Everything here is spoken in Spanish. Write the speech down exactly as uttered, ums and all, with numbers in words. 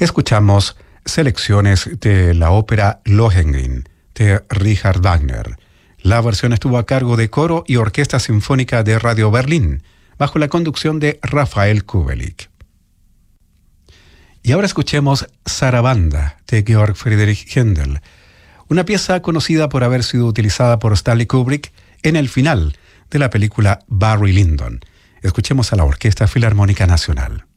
Escuchamos selecciones de la ópera Lohengrin de Richard Wagner. La versión estuvo a cargo de Coro y Orquesta Sinfónica de Radio Berlín, bajo la conducción de Rafael Kubelik. Y ahora escuchemos Sarabanda de Georg Friedrich Händel, una pieza conocida por haber sido utilizada por Stanley Kubrick en el final de la película Barry Lyndon. Escuchemos a la Orquesta Filarmónica Nacional.